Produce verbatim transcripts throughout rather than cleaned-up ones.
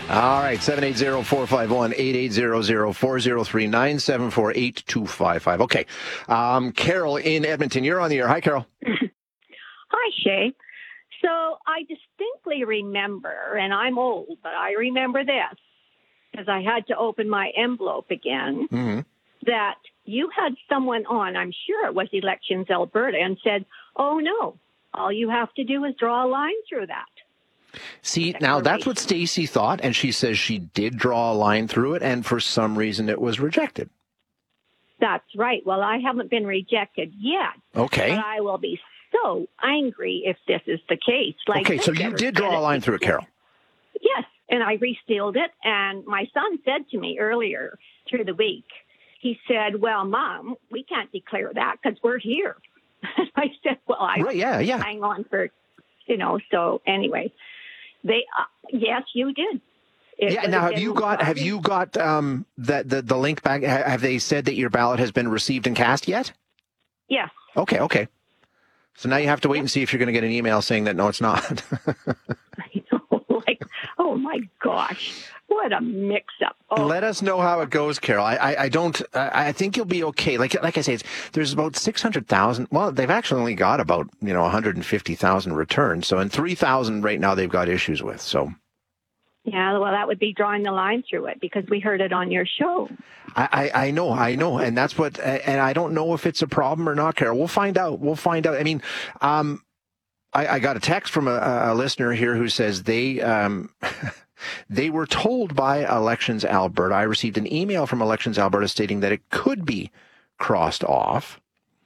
All right, seven eight zero, four five one, eight eight zero zero, four zero three, nine seven four, eight two five five. Okay. Um, Carol in Edmonton, you're on the air. Hi, Carol. Hi, Shay. So I distinctly remember, and I'm old, but I remember this, because I had to open my envelope again, Mm-hmm. that you had someone on, I'm sure it was Elections Alberta, and said, oh, no, all you have to do is draw a line through that. See, now that's what Stacey thought, and she says she did draw a line through it, and for some reason it was rejected. That's right. Well, I haven't been rejected yet. Okay. But I will be so angry if this is the case. Like, okay, so you did draw a line through it, Carol. Yes, and I resealed it, and my son said to me earlier through the week, he said, well, Mom, we can't declare that because we're here. I said, well, I right, yeah, yeah. hang on for, you know, so anyway. They, uh, yes, you did. It yeah. Now, have you got have you got um, that the the link back? Have they said that your ballot has been received and cast yet? Yes. Okay. Okay. So now you have to wait and see if you're going to get an email saying that no, it's not. I know, like, oh my gosh, what a mix-up! Oh. Let us know how it goes, Carol. I I, I don't. I, I think you'll be okay. Like like I say, it's, there's about six hundred thousand. Well, they've actually only got about you know one hundred fifty thousand returns. So in three thousand right now, they've got issues with. So. Yeah, well, that would be drawing the line through it because we heard it on your show. I, I, I know, I know. And that's what, and I don't know if it's a problem or not, Carol. We'll find out. We'll find out. I mean, um, I, I got a text from a, a listener here who says they, um, they were told by Elections Alberta. I received an email from Elections Alberta stating that it could be crossed off.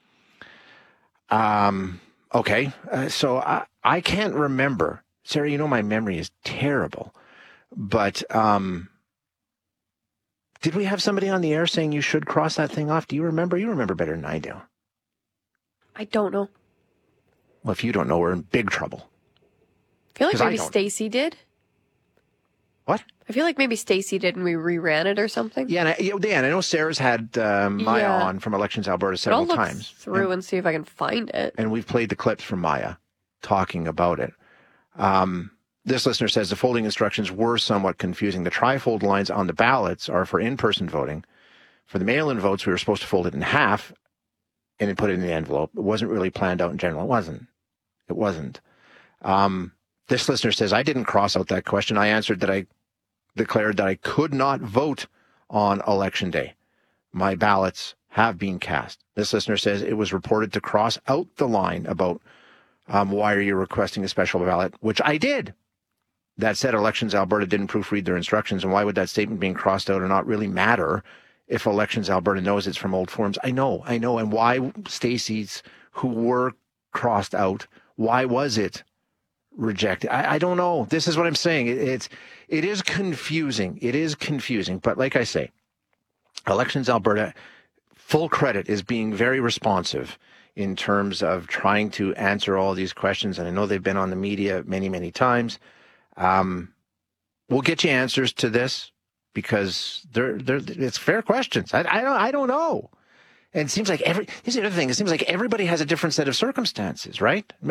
Um, okay. Uh, so I, I can't remember. Sarah, you know, my memory is terrible. But um, did we have somebody on the air saying you should cross that thing off? Do you remember? You remember better than I do. I don't know. Well, if you don't know, we're in big trouble. I feel like maybe Stacey did. What? I feel like maybe Stacey did and we reran it or something. Yeah, and I, you know, Dan, I know Sarah's had uh, Maya yeah. on from Elections Alberta several but I'll look times. through and, and see if I can find it. And we've played the clips from Maya talking about it. Um This listener says the folding instructions were somewhat confusing. The trifold lines on the ballots are for in-person voting. For the mail-in votes, we were supposed to fold it in half and then put it in the envelope. It wasn't really planned out in general. It wasn't. It wasn't. Um, this listener says, I didn't cross out that question. I answered that I declared that I could not vote on election day. My ballots have been cast. This listener says it was reported to cross out the line about um, why are you requesting a special ballot, which I did. That said, Elections Alberta didn't proofread their instructions, and why would that statement being crossed out or not really matter if Elections Alberta knows it's from old forms? I know, I know. And why Stacey's, who were crossed out, why was it rejected? I, I don't know. This is what I'm saying. It, it's, it is confusing. It is confusing. But like I say, Elections Alberta, full credit, is being very responsive in terms of trying to answer all these questions. And I know they've been on the media many, many times. Um, we'll get you answers to this because they're, they're, it's fair questions. I, I don't, I don't know. And it seems like every, here's the other thing. It seems like everybody has a different set of circumstances, right?